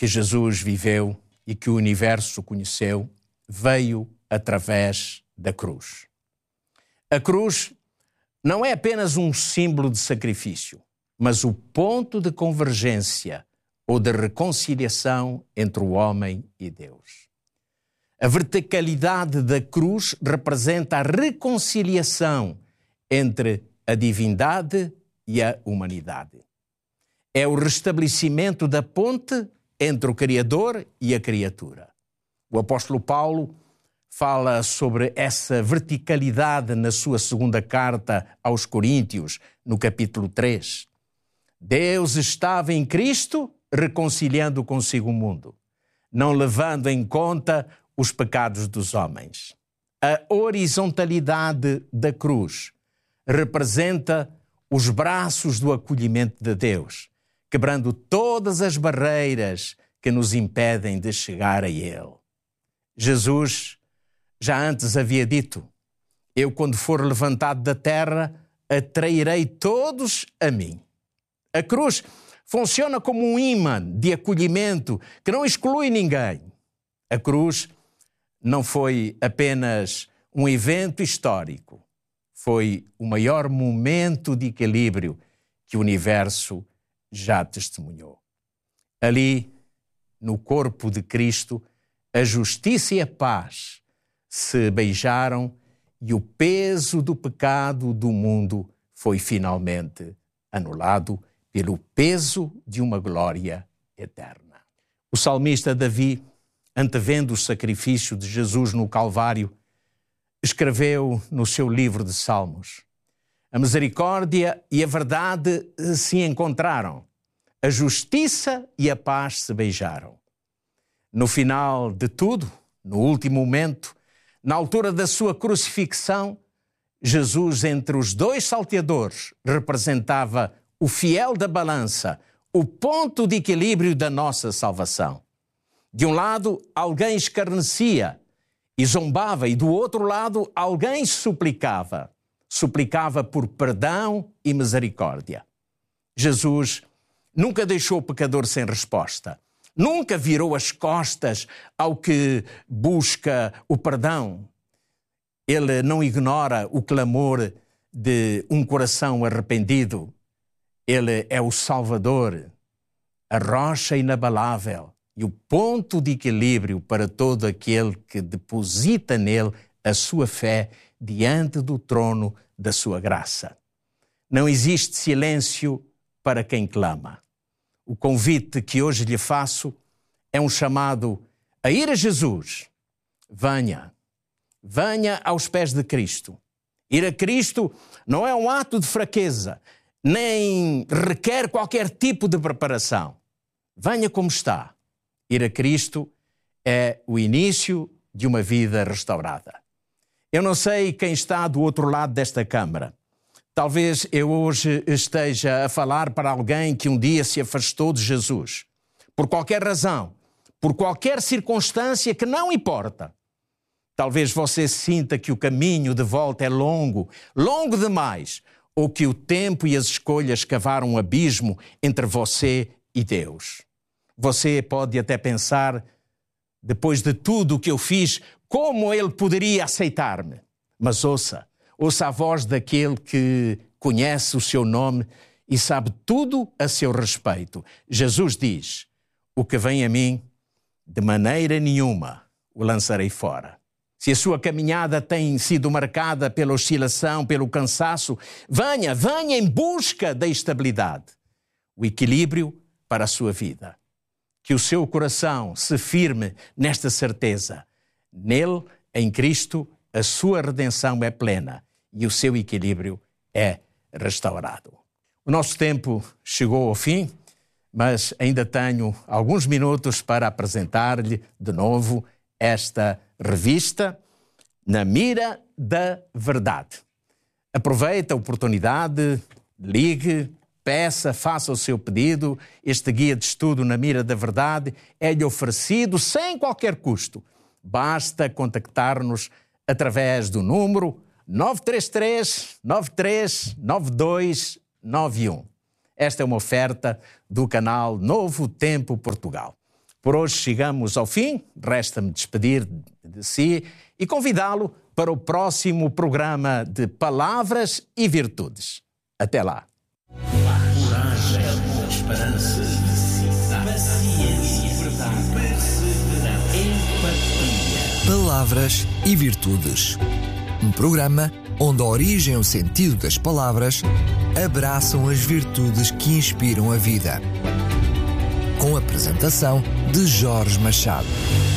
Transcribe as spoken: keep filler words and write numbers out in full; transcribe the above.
que Jesus viveu e que o universo conheceu veio através da cruz. A cruz não é apenas um símbolo de sacrifício, mas o ponto de convergência ou de reconciliação entre o homem e Deus. A verticalidade da cruz representa a reconciliação entre a divindade e a humanidade. É o restabelecimento da ponte entre o Criador e a criatura. O apóstolo Paulo fala sobre essa verticalidade na sua segunda carta aos Coríntios, no capítulo três. Deus estava em Cristo reconciliando consigo o mundo, não levando em conta os pecados dos homens. A horizontalidade da cruz representa os braços do acolhimento de Deus, quebrando todas as barreiras que nos impedem de chegar a Ele. Jesus já antes havia dito: eu, quando for levantado da terra, atrairei todos a mim. A cruz funciona como um ímã de acolhimento que não exclui ninguém. A cruz não foi apenas um evento histórico, foi o maior momento de equilíbrio que o universo já testemunhou. Ali, no corpo de Cristo, a justiça e a paz se beijaram e o peso do pecado do mundo foi finalmente anulado pelo peso de uma glória eterna. O salmista Davi, antevendo o sacrifício de Jesus no Calvário, escreveu no seu livro de Salmos: a misericórdia e a verdade se encontraram, a justiça e a paz se beijaram. No final de tudo, no último momento, na altura da sua crucifixão, Jesus, entre os dois salteadores, representava o fiel da balança, o ponto de equilíbrio da nossa salvação. De um lado, alguém escarnecia e zombava, e do outro lado, alguém suplicava. Suplicava por perdão e misericórdia. Jesus nunca deixou o pecador sem resposta. Nunca virou as costas ao que busca o perdão. Ele não ignora o clamor de um coração arrependido. Ele é o Salvador, a rocha inabalável e o ponto de equilíbrio para todo aquele que deposita nele a sua fé diante do trono da sua graça. Não existe silêncio para quem clama. O convite que hoje lhe faço é um chamado a ir a Jesus. Venha, venha aos pés de Cristo. Ir a Cristo não é um ato de fraqueza, nem requer qualquer tipo de preparação. Venha como está. Ir a Cristo é o início de uma vida restaurada. Eu não sei quem está do outro lado desta câmara. Talvez eu hoje esteja a falar para alguém que um dia se afastou de Jesus. Por qualquer razão, por qualquer circunstância que não importa. Talvez você sinta que o caminho de volta é longo, longo demais, ou que o tempo e as escolhas cavaram um abismo entre você e Deus. Você pode até pensar, depois de tudo o que eu fiz, como Ele poderia aceitar-me? Mas ouça, ouça a voz daquele que conhece o seu nome e sabe tudo a seu respeito. Jesus diz: o que vem a mim, de maneira nenhuma o lançarei fora. Se a sua caminhada tem sido marcada pela oscilação, pelo cansaço, venha, venha em busca da estabilidade, o equilíbrio para a sua vida. Que o seu coração se firme nesta certeza. Nele, em Cristo, a sua redenção é plena e o seu equilíbrio é restaurado. O nosso tempo chegou ao fim, mas ainda tenho alguns minutos para apresentar-lhe de novo esta revista Na Mira da Verdade. Aproveite a oportunidade, ligue, peça, faça o seu pedido. Este guia de estudo Na Mira da Verdade é-lhe oferecido sem qualquer custo. Basta contactar-nos através do número nove três três, nove três nove dois nove um. Esta é uma oferta do canal Novo Tempo Portugal. Por hoje chegamos ao fim, resta-me despedir de si e convidá-lo para o próximo programa de Palavras e Virtudes. Até lá. Coragem, esperança, paciência, verdade, perseverança, empatia. Palavras e Virtudes. Um programa onde a origem e o sentido das palavras abraçam as virtudes que inspiram a vida. Com a apresentação de Jorge Machado.